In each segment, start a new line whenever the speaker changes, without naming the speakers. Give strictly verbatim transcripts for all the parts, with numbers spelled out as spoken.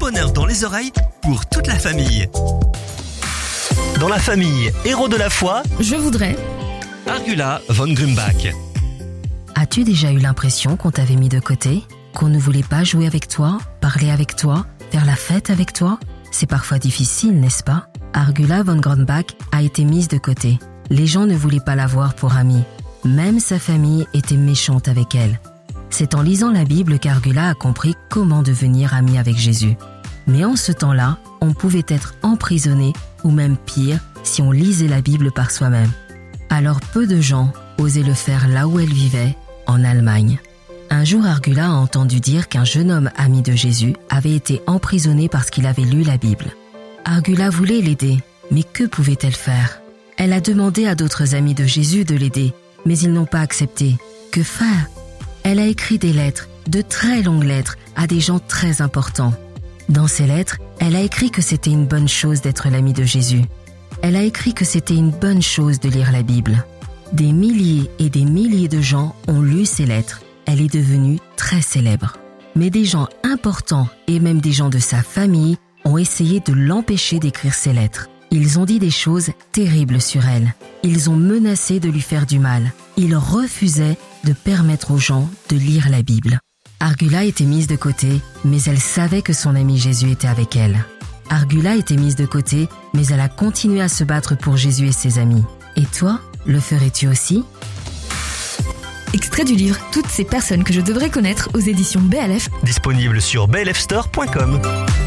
bonheur dans les oreilles pour toute la famille. Dans la famille Héros de la foi,
Je voudrais.
Argula von Grumbach.
As-tu déjà eu l'impression qu'on t'avait mis de côté? Qu'on ne voulait pas jouer avec toi, parler avec toi, faire la fête avec toi? C'est parfois difficile, n'est-ce pas? Argula von Grumbach a été mise de côté. Les gens ne voulaient pas la voir pour amie. Même sa famille était méchante avec elle. C'est en lisant la Bible qu'Argula a compris comment devenir amie avec Jésus. Mais en ce temps-là, on pouvait être emprisonné ou même pire si on lisait la Bible par soi-même. Alors peu de gens osaient le faire là où elle vivait, en Allemagne. Un jour, Argula a entendu dire qu'un jeune homme ami de Jésus avait été emprisonné parce qu'il avait lu la Bible. Argula voulait l'aider, mais que pouvait-elle faire? Elle a demandé à d'autres amis de Jésus de l'aider, mais ils n'ont pas accepté. Que faire? Elle a écrit des lettres, de très longues lettres, à des gens très importants. Dans ces lettres, elle a écrit que c'était une bonne chose d'être l'amie de Jésus. Elle a écrit que c'était une bonne chose de lire la Bible. Des milliers et des milliers de gens ont lu ces lettres. Elle est devenue très célèbre. Mais des gens importants et même des gens de sa famille ont essayé de l'empêcher d'écrire ces lettres. Ils ont dit des choses terribles sur elle. Ils ont menacé de lui faire du mal. Ils refusaient de permettre aux gens de lire la Bible. Argula était mise de côté, mais elle savait que son ami Jésus était avec elle. Argula était mise de côté, mais elle a continué à se battre pour Jésus et ses amis. Et toi, le ferais-tu aussi?
Extrait du livre Toutes ces personnes que je devrais connaître aux éditions B L F.
Disponible sur b l f store point com.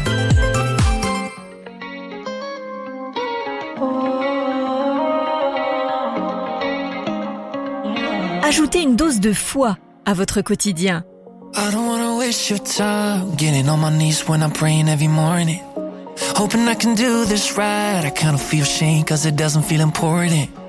Ajoutez une dose de foi à votre quotidien.
I don't wanna waste your time getting on my knees when I'm praying every morning, hoping I can do this right. I kind of feel shame cause it doesn't feel important.